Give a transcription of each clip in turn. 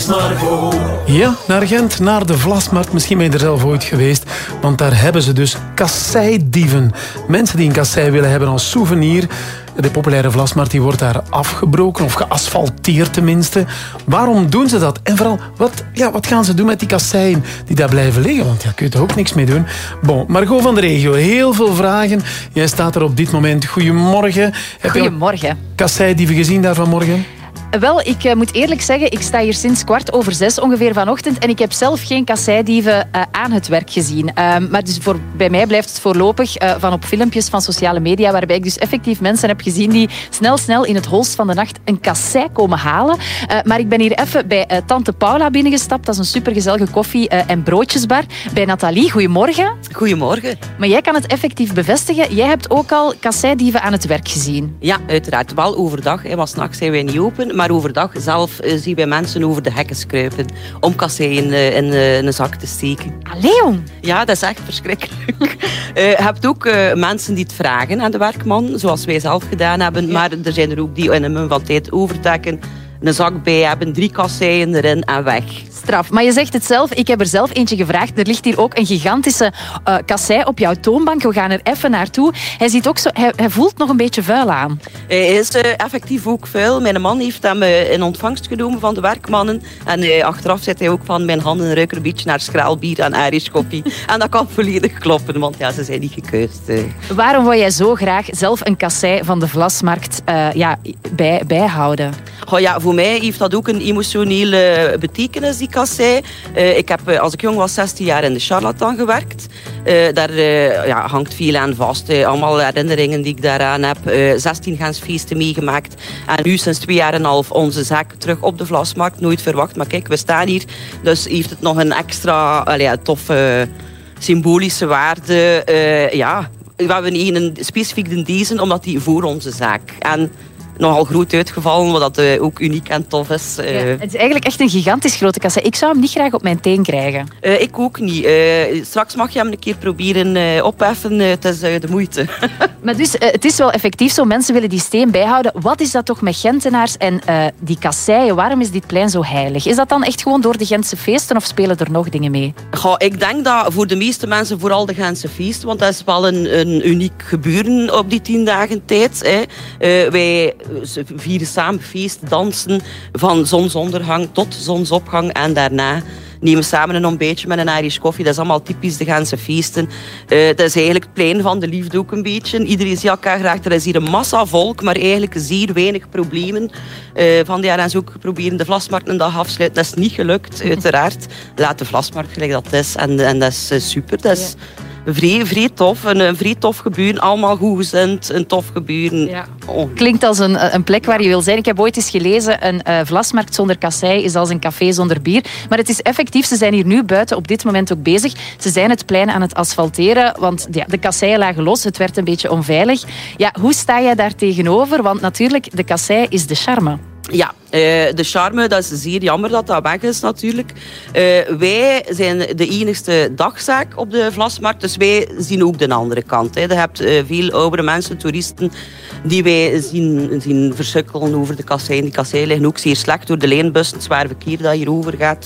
Ja, naar Gent, naar de Vlasmarkt. Misschien ben je er zelf ooit geweest. Want daar hebben ze dus kasseidieven. Mensen die een kassei willen hebben als souvenir. De populaire Vlasmarkt die wordt daar afgebroken of geasfalteerd tenminste. Waarom doen ze dat? En vooral, wat gaan ze doen met die kasseien die daar blijven liggen? Want daar kun je er ook niks mee doen. Bon, Margot van de regio, heel veel vragen. Jij staat er op dit moment. Goedemorgen. Goedemorgen. Heb je kasseidieven gezien daar vanmorgen? Wel, ik moet eerlijk zeggen, ik sta hier sinds 6:15 ongeveer vanochtend en ik heb zelf geen kasseidieven aan het werk gezien. Maar dus bij mij blijft het voorlopig van op filmpjes van sociale media, waarbij ik dus effectief mensen heb gezien die snel in het holst van de nacht een kassei komen halen. Maar ik ben hier even bij tante Paula binnengestapt. Dat is een supergezellige koffie- en broodjesbar. Bij Nathalie, goedemorgen. Goedemorgen. Maar jij kan het effectief bevestigen. Jij hebt ook al kasseidieven aan het werk gezien. Ja, uiteraard. Wel overdag, want 's nachts zijn wij niet open. Maar overdag zelf zien wij mensen over de hekken kruipen om kasseien in een zak te steken. Allee, jong. Ja, dat is echt verschrikkelijk. Je hebt ook mensen die het vragen aan de werkman, zoals wij zelf gedaan hebben. Ja. Maar er zijn er ook die in een van tijd overtrekken, een zak bij hebben, 3 kasseien erin en weg. Straf. Maar je zegt het zelf, ik heb er zelf eentje gevraagd. Er ligt hier ook een gigantische kassei op jouw toonbank. We gaan er even naartoe. Hij ziet ook zo, hij voelt nog een beetje vuil aan. Hij is effectief ook vuil. Mijn man heeft hem in ontvangst genomen van de werkmannen. En achteraf zegt hij ook van, mijn handen ruiken een beetje naar schraalbier en Irish koffie. En dat kan volledig kloppen, want ja, ze zijn niet gekuist. Waarom wil jij zo graag zelf een kassei van de Vlasmarkt bijhouden? Oh ja, voor mij heeft dat ook een emotionele betekenis, die kassei. Ik heb, als ik jong was, 16 jaar in de Charlatan gewerkt. Daar hangt veel aan vast. Allemaal herinneringen die ik daaraan heb. 16 Gensfeesten meegemaakt. En nu sinds 2 jaar en een half onze zaak terug op de Vlasmarkt. Nooit verwacht, maar kijk, we staan hier. Dus heeft het nog een extra toffe symbolische waarde. We hebben een specifiek deze, omdat die voor onze zaak. En nogal groot uitgevallen, wat dat ook uniek en tof is. Ja, het is eigenlijk echt een gigantisch grote kassei. Ik zou hem niet graag op mijn teen krijgen. Ik ook niet. Straks mag je hem een keer proberen opheffen. Het is de moeite. Maar dus, het is wel effectief zo. Mensen willen die steen bijhouden. Wat is dat toch met Gentenaars en die kasseien? Waarom is dit plein zo heilig? Is dat dan echt gewoon door de Gentse feesten of spelen er nog dingen mee? Ik denk dat voor de meeste mensen vooral de Gentse feesten, want dat is wel een uniek gebeuren op die 10 dagen tijd. Wij vieren samen feest, dansen van zonsondergang tot zonsopgang en daarna nemen samen een ontbijtje met een Irish koffie. Dat is allemaal typisch de Gentse feesten. Dat is eigenlijk het plein van de liefde ook een beetje. Iedereen ziet elkaar graag. Er is hier een massa volk, maar eigenlijk zeer weinig problemen. Van die jaar hebben ze ook proberen de Vlasmarkt een dag afsluiten. Dat is niet gelukt, uiteraard. Laat de Vlasmarkt gelijk dat is. En dat is super. Dat is vrij tof. Een vrij tof gebeuren. Allemaal goedgezind. Een tof gebeuren. Ja. Klinkt als een plek waar je wil zijn. Ik heb ooit eens gelezen, een Vlasmarkt zonder kassei is als een café zonder bier. Maar het is effectief, ze zijn hier nu buiten op dit moment ook bezig. Ze zijn het plein aan het asfalteren, want de kasseien lagen los. Het werd een beetje onveilig. Ja, hoe sta jij daar tegenover? Want natuurlijk, de kassei is de charme. Ja, de charme, dat is zeer jammer dat dat weg is natuurlijk. Wij zijn de enigste dagzaak op de Vlasmarkt, dus wij zien ook de andere kant. Je hebt veel oudere mensen, toeristen, die wij zien versukkelen over de kasseien. Die kasseien liggen ook zeer slecht door de lijnbussen, het zwaar verkeer dat hierover gaat.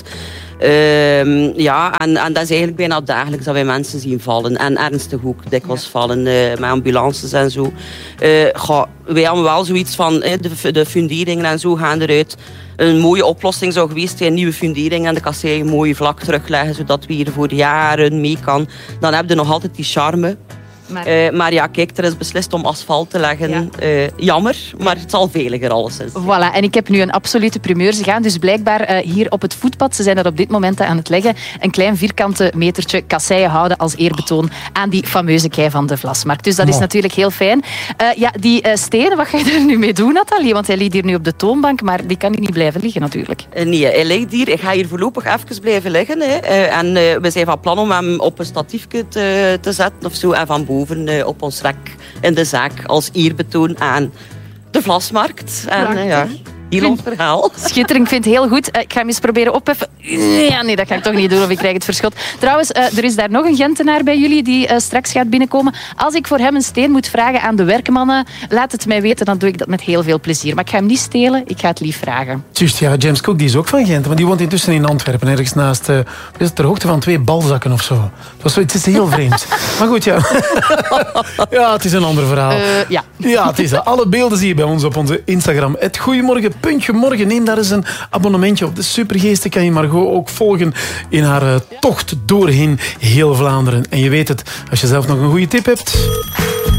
En dat is eigenlijk bijna dagelijks dat wij mensen zien vallen. En ernstig ook dikwijls vallen met ambulances en zo. Wij hebben wel zoiets van de funderingen en zo gaan eruit. Een mooie oplossing zou geweest zijn, nieuwe fundering en de kassei mooi vlak terugleggen, zodat we hier voor jaren mee kan. Dan heb je nog altijd die charme. Maar ja, kijk, er is beslist om asfalt te leggen. Ja. Jammer, maar het zal veiliger alleszins. Voilà, en ik heb nu een absolute primeur. Ze gaan dus blijkbaar hier op het voetpad, ze zijn er op dit moment aan het leggen, een klein vierkante metertje kasseien houden als eerbetoon aan die fameuze kei van de Vlasmarkt. Dus dat is natuurlijk heel fijn. Die stenen, wat ga je er nu mee doen, Nathalie? Want hij ligt hier nu op de toonbank, maar die kan hier niet blijven liggen natuurlijk. Nee, hij ligt hier. Ik ga hier voorlopig even blijven liggen. En we zijn van plan om hem op een statiefje te zetten of zo en van boven op ons rek in de zaak als eerbetoon aan de Vlasmarkt. En, Heel ons verhaal. Schitterend, ik vind het heel goed. Ik ga hem eens proberen opheffen. Ja, nee, dat ga ik toch niet doen of ik krijg het verschot. Trouwens, er is daar nog een Gentenaar bij jullie die straks gaat binnenkomen. Als ik voor hem een steen moet vragen aan de werkmannen, laat het mij weten, dan doe ik dat met heel veel plezier. Maar ik ga hem niet stelen, ik ga het lief vragen. Juist, ja, James Cook die is ook van Gent, maar die woont intussen in Antwerpen, ergens naast, ter hoogte van 2 balzakken of zo. Het is heel vreemd. Maar goed, ja. Ja, het is een ander verhaal. Ja. Ja, het is dat. Alle beelden zie je bij ons op onze Instagram. Het Goeiemorgen. Neem daar eens een abonnementje op. De Supergeesten kan je Margot ook volgen in haar tocht doorheen heel Vlaanderen. En je weet het, als je zelf nog een goede tip hebt...